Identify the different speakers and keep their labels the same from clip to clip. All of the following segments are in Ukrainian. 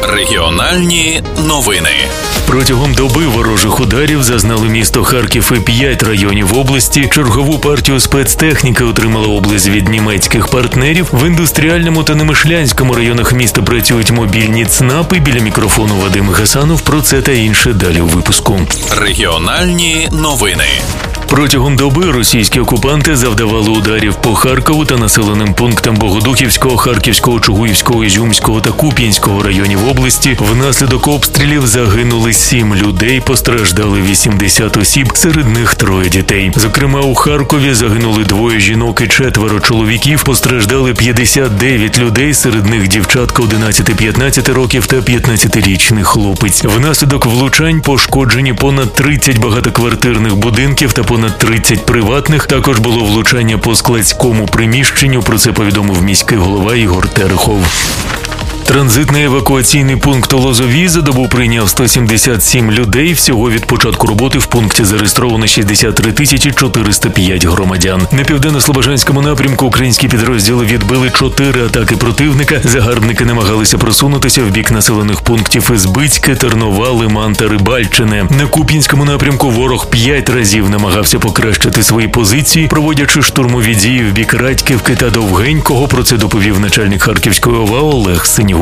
Speaker 1: Регіональні новини.
Speaker 2: Протягом доби ворожих ударів зазнали місто Харків і 5 районів області. Чергову партію спецтехніки отримала область від німецьких партнерів. В індустріальному та Немишлянському районах міста працюють мобільні ЦНАПи. Біля мікрофону Вадим Гасанов. Про це та інше далі у випуску.
Speaker 1: Регіональні новини.
Speaker 2: Протягом доби російські окупанти завдавали ударів по Харкову та населеним пунктам Богодухівського, Харківського, Чугуївського, Ізюмського та Куп'янського районів області. Внаслідок обстрілів загинули 7 людей, постраждали 80 осіб, серед них 3 дітей. Зокрема, у Харкові загинули 2 жінок і 4 чоловіків, постраждали 59 людей, серед них дівчатка 11-15 років та 15-річний хлопець. Внаслідок влучань пошкоджені понад 30 багатоквартирних будинків та понад 30 приватних. Також було влучання по складському приміщенню, про це повідомив міський голова Ігор Терехов. Транзитний евакуаційний пункт у Лозовій за добу прийняв 177 людей. Всього від початку роботи в пункті зареєстровано 63 405 громадян. На південно-слобожанському напрямку українські підрозділи відбили 4 атаки противника. Загарбники намагалися просунутися в бік населених пунктів Ізбицьке, Тернова, Лиман та Рибальчине. На Куп'янському напрямку ворог 5 разів намагався покращити свої позиції, проводячи штурмові дії в бік Радьківки та Довгенького. Про це доповів начальник Харківської ОВА Олег Синігубов.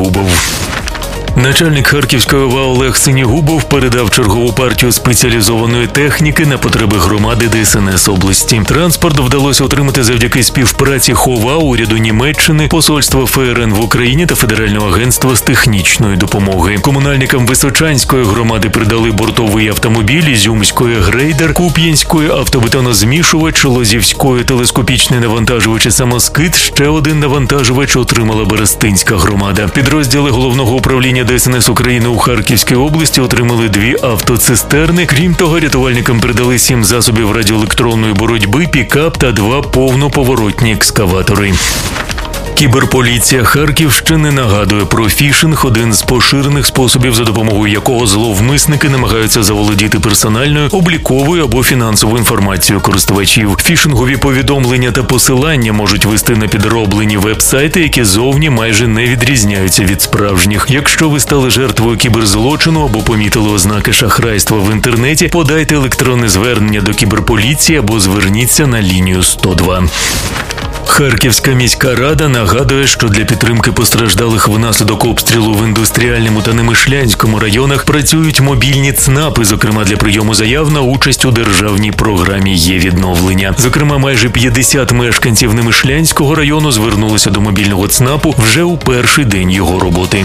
Speaker 2: Начальник Харківської ОВА Олег Синігубов передав чергову партію спеціалізованої техніки на потреби громади ДСНС області. Транспорт вдалося отримати завдяки співпраці ХОВА, уряду Німеччини, посольства ФРН в Україні та Федерального агентства з технічної допомоги. Комунальникам Височанської громади придали бортовий автомобіль, Ізюмської грейдер, Куп'янської автобетонозмішувач, Лозівської телескопічний навантажувач і самоскид. Ще один навантажувач отримала Берестинська громада. Підрозділи головного управління ДСНС України у Харківській області отримали 2 автоцистерни. Крім того, рятувальникам передали 7 засобів радіоелектронної боротьби, пікап та 2 повноповоротні екскаватори. Кіберполіція Харківщини нагадує про фішинг – один з поширених способів, за допомогою якого зловмисники намагаються заволодіти персональною, обліковою або фінансовою інформацією користувачів. Фішингові повідомлення та посилання можуть вести на підроблені веб-сайти, які зовні майже не відрізняються від справжніх. Якщо ви стали жертвою кіберзлочину або помітили ознаки шахрайства в інтернеті, подайте електронне звернення до кіберполіції або зверніться на лінію 102. Харківська міська рада нагадує, що для підтримки постраждалих внаслідок обстрілу в індустріальному та Немишлянському районах працюють мобільні ЦНАПи, зокрема для прийому заяв на участь у державній програмі «Є-відновлення». Зокрема, майже 50 мешканців Немишлянського району звернулися до мобільного ЦНАПу вже у перший день його роботи.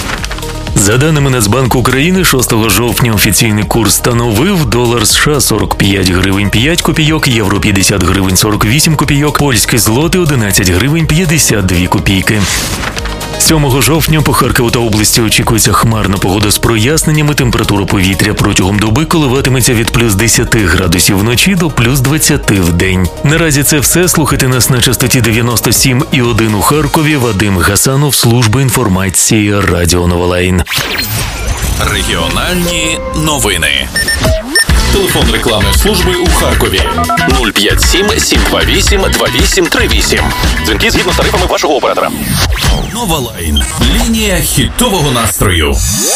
Speaker 2: За даними Нацбанку України, 6 жовтня офіційний курс становив долар США 45 гривень 5 копійок, євро 50 гривень 48 копійок, польський злотий 11 гривень 52 копійки. 7 жовтня по Харкову та області очікується хмарна погода з проясненнями. Температура повітря протягом доби коливатиметься від плюс 10 градусів вночі до плюс 20 в день. Наразі це все. Слухайте нас на частоті 97,1 у Харкові. Вадим Гасанов, служба інформації Радіо Новолайн.
Speaker 1: Регіональні новини. Телефон рекламної служби у Харкові 057 728 2838. Дзвінки згідно з тарифами вашого оператора. Новолайн. Лінія хітового настрою.